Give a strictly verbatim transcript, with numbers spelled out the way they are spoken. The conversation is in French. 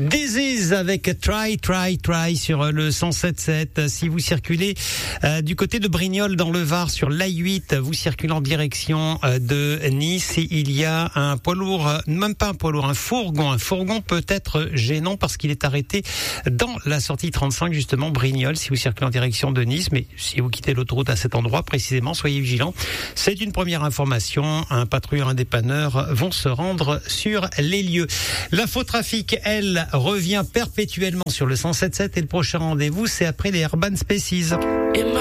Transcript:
Disease avec Try, Try, Try sur le cent sept sept. Si vous circulez euh, du côté de Brignoles dans le Var sur l'A huit, vous circulez en direction euh, de Nice, il y a un poids lourd, euh, même pas un poids lourd, un fourgon. Un fourgon peut être gênant parce qu'il est arrêté dans la sortie trente-cinq, justement, Brignoles, si vous circulez en direction de Nice. Mais si vous quittez l'autoroute à cet endroit, précisément, soyez vigilants. C'est une première information. Un patrouilleur, un dépanneur vont se rendre sur les lieux. L'infotrafic, elle, revient perpétuellement sur le cent sept sept et le prochain rendez-vous, c'est après les Urban Spaces.